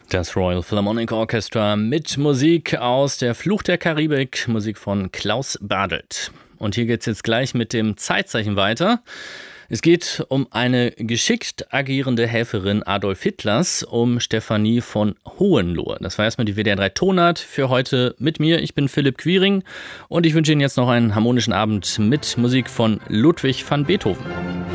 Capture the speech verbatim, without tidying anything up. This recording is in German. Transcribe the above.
Das Royal Philharmonic Orchestra mit Musik aus der Fluch der Karibik, Musik von Klaus Badelt. Und hier geht's jetzt gleich mit dem Zeitzeichen weiter. Es geht um eine geschickt agierende Helferin Adolf Hitlers, um Stefanie von Hohenlohe. Das war erstmal die W D R drei Tonart für heute mit mir. Ich bin Philipp Quiring und ich wünsche Ihnen jetzt noch einen harmonischen Abend mit Musik von Ludwig van Beethoven.